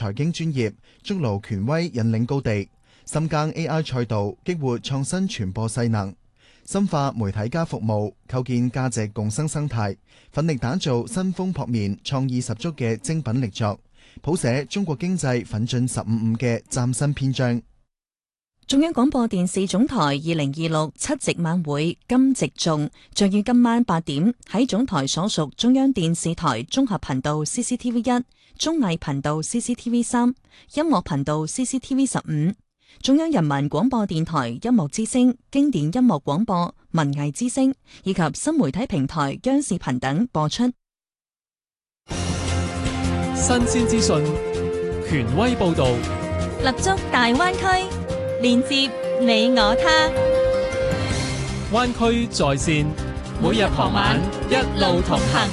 財經專業，築牢權威引領高地，深耕 AI 賽道，激活創新傳播勢能，深化媒體加服務，構建價值共生生態，奮力打造新風撲面、創意十足嘅精品力作，譜寫中國經濟奮進15.5嘅嶄新篇章。 中央廣播電視總台2026七夕晚會金夕頌將於今晚8點喺總台所屬中央電視台綜合頻道 CCTV1、綜藝頻道 CCTV3、音樂頻道 CCTV15、中央人民廣播電台音樂之聲、經典音樂廣播、文藝之聲以及新媒體平台央視頻等播出。 新鮮資訊，權威報導， 立足大灣區，連接你我他。 灣區在線，每日傍晚一路同行。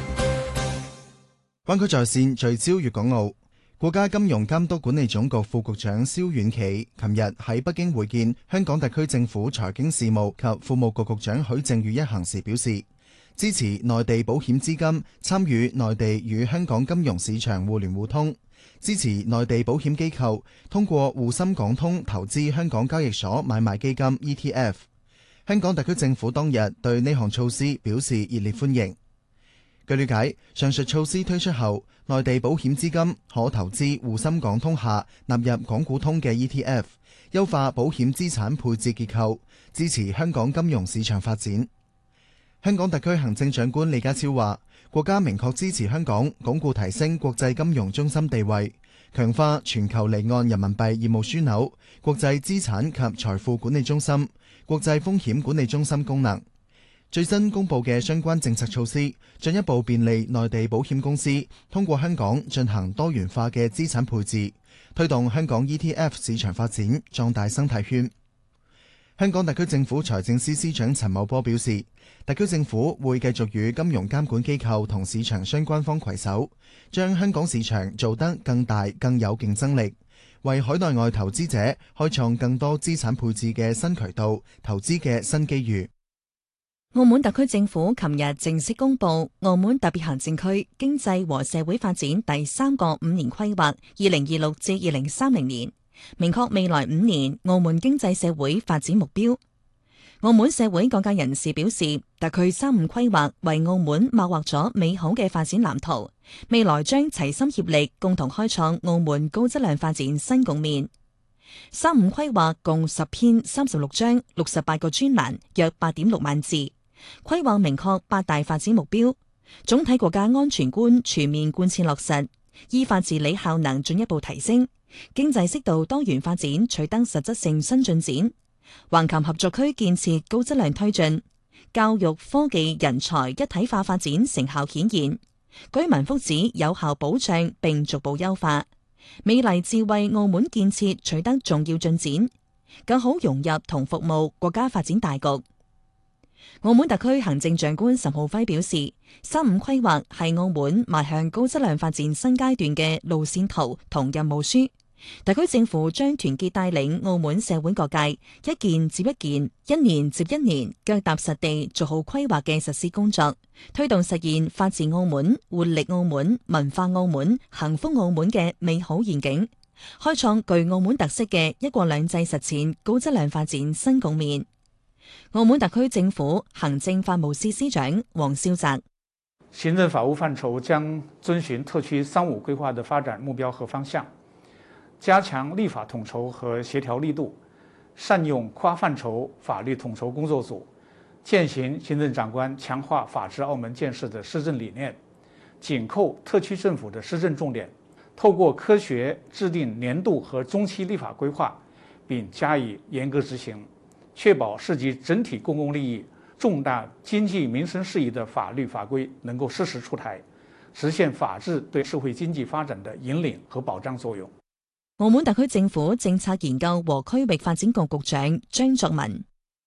灣區在線聚焦粵港澳。國家金融監督管理總局副局長蕭遠企琴日喺北京會見香港特區政府財經事務及庫務局局長許正宇一行時表示，支持內地保險資金參與內地與香港金融市場互聯互通，支持內地保險機構通過滬深港通投資香港交易所買賣基金 ETF。香港特區政府當日對呢項措施表示熱烈歡迎。據了解，上述措施推出後，內地保險資金可投資滬深港通下納入港股通嘅 ETF， 優化保險資產配置結構，支持香港金融市場發展。香港特區行政長官李家超話，國家明確支持香港鞏固提升國際金融中心地位，強化全球離岸人民幣業務樞紐、國際資產及財富管理中心、國際風險管理中心功能。最新公布嘅相關政策措施，進一步便利內地保險公司通過香港進行多元化嘅資產配置，推動香港 ETF 市場發展，壯大生態圈。香港特區政府財政司司長陳茂波表示，特區政府會繼續與金融監管機構同市場相關方攜手，將香港市場做得更大、更有競爭力，為海內外投資者開創更多資產配置嘅新渠道、投資嘅新機遇。 澳門特區政府琴日正式公布澳門特別行政區經濟和社會發展第3個5年規劃2026至2030年，明確未來5年澳門經濟社會發展目標。澳門社會各界人士表示，特區3.5規劃為澳門擘劃咗美好嘅發展藍圖，未來將齊心協力，共同開創澳門高質量發展新局面。3.5規劃共10篇36章68個專欄，約8.6萬字。規劃明確8大發展目標，總體國家安全觀全面貫徹落實，依法治理效能進一步提升，經濟適度多元發展取得實質性新進展，橫琴合作區建設高質量推進，教育科技人才一體化發展成效顯現，居民福祉有效保障並逐步優化，美麗智慧澳門建設取得重要進展，更好融入同服務國家發展大局。澳門特區行政長官岑浩輝表示，3.5規劃係澳門邁向高質量發展新階段嘅路線圖同任務書。特區政府將團結帶領澳門社會各界，一件接一件，一年接一年，腳踏實地做好規劃嘅實施工作，推動實現法治澳門、活力澳門、文化澳門、幸福澳門嘅美好願景，開創具澳門特色嘅一國兩制實踐高質量發展新局面。澳門特區政府行政法務司司長黃少澤， 行政法務範疇將遵循特區3.5規劃的發展目標和方向，加強立法統籌和協調力度，善用跨範疇法律統籌工作組，踐行行政長官強化法治澳門建設的施政理念，緊扣特區政府的施政重點，透過科學制定年度和中期立法規劃，並加以嚴格執行，確保涉及整體公共利益、重大經濟民生事宜的法律法規能夠適時出台，實現法治對社會經濟發展的引領和保障作用。 澳門特區政府政策研究和區域發展局局長張作文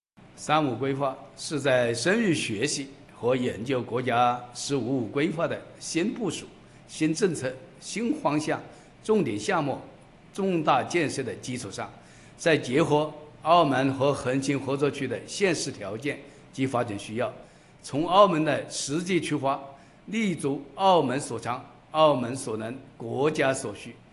，3.5規劃是在深入學習和研究國家15.5規劃的新部署、新政策、新方向、重點項目、重大建設的基礎上，再結合澳門和橫琴合作區的現實條件及發展需要，從澳門的實際出發，立足澳門所長、澳門所能、國家所需，